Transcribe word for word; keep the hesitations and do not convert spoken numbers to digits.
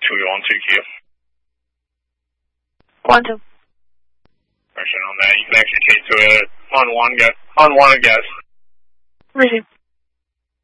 two one two Q. Quantum. Question on that. You can actually change to a unwanted guess. Unwanted guess. Receive.